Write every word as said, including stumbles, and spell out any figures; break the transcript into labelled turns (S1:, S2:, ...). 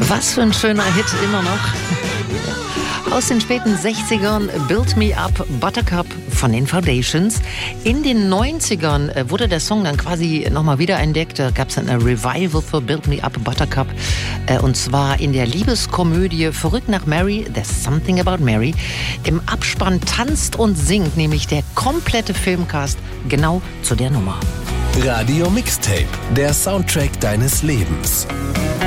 S1: Was für ein schöner Hit immer noch. Aus den späten sechzigern, Build Me Up, Buttercup von den Foundations. In den neunzigern wurde der Song dann quasi nochmal wiederentdeckt. Da gab es ein Revival für Build Me Up, Buttercup. Und zwar in der Liebeskomödie Verrückt nach Mary, There's Something About Mary. Im Abspann tanzt und singt nämlich der komplette Filmcast genau zu der Nummer.
S2: Radio Mixtape, der Soundtrack deines Lebens.